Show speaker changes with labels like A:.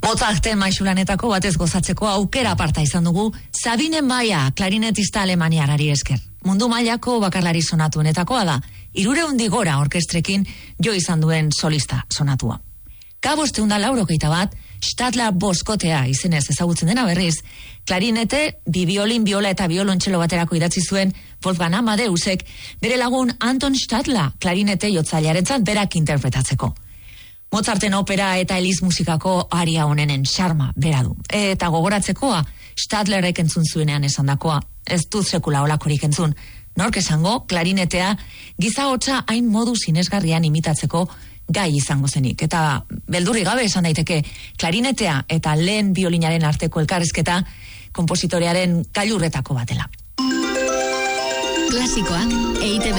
A: Mozarten maisulanetako batez gozatzeko aukera aparta izan dugu Sabine Maia, klarinetista alemaniarari esker. Mundu mailako bakarlari sonatuenetakoa da, 300 gora orkestrekin jo izan duen solista sonatua. K581 Stadler boskotea izenez ezagutzen dena berriz, klarinete, biolin, biola eta biolontxelo baterako idatzi zuen Wolfgang Amadeusek bere lagun Anton Stadler klarinete jotzailearentzat berak interpretatzeko. Mozarten opera eta Elis musikako aria honenen xarma bera du. Eta gogoratzekoa, Stadlerrek entzun zuenean esandakoa, ez dut sekula olakorik entzun. Nork esango, klarinetea giza hotza hain modu sinesgarrian imitatzeko gai izango zenik. Eta beldurri gabe esan daiteke, klarinetea eta lehen biolinaren arteko elkarrizketa konpositorearen gailurretako batela.
B: Klasikoak EITB